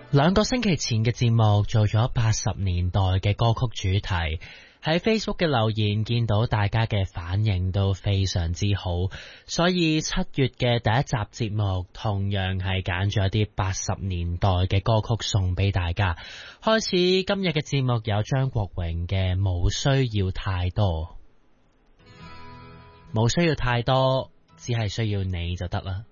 2個星期前嘅節目做咗80年代嘅歌曲主題，喺 Facebook 嘅留言見到大家嘅反應都非常之好，所以7月嘅第一集節目同樣係揀咗一啲80年代嘅歌曲送俾大家。開始今日嘅節目有張國榮嘅冇需要太多，冇需要太多，只係需要你就得啦。